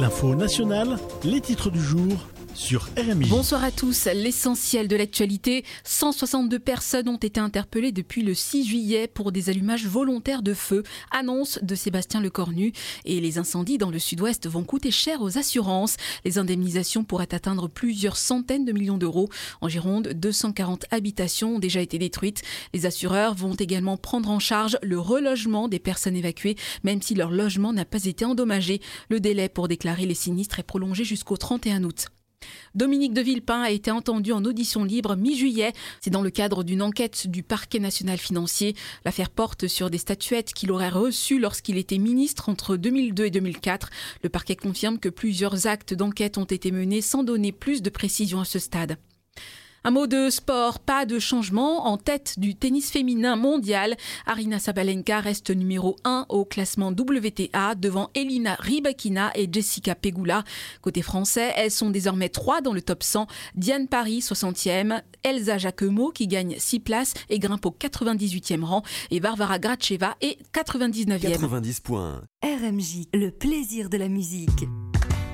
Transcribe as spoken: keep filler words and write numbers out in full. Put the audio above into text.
L'info nationale, les titres du jour sur R M I. Bonsoir à tous. L'essentiel de l'actualité. cent soixante-deux personnes ont été interpellées depuis le six juillet pour des allumages volontaires de feu. Annonce de Sébastien Lecornu. Et les incendies dans le sud-ouest vont coûter cher aux assurances. Les indemnisations pourraient atteindre plusieurs centaines de millions d'euros. En Gironde, deux cent quarante habitations ont déjà été détruites. Les assureurs vont également prendre en charge le relogement des personnes évacuées, même si leur logement n'a pas été endommagé. Le délai pour déclarer les sinistres est prolongé jusqu'au trente et un août. Dominique de Villepin a été entendu en audition libre mi-juillet. C'est dans le cadre d'une enquête du parquet national financier. L'affaire porte sur des statuettes qu'il aurait reçues lorsqu'il était ministre entre deux mille deux et deux mille quatre. Le parquet confirme que plusieurs actes d'enquête ont été menés sans donner plus de précision à ce stade. Un mot de sport, pas de changement. En tête du tennis féminin mondial, Aryna Sabalenka reste numéro un au classement W T A devant Elina Rybakina et Jessica Pegula. Côté français, elles sont désormais trois dans le top cent. Diane Paris, soixantième, Elsa Jacquemot qui gagne six places et grimpe au quatre-vingt-dix-huitième rang et Varvara Gracheva est quatre-vingt-dix-neuvième. quatre-vingt-dix points. R M J, le plaisir de la musique.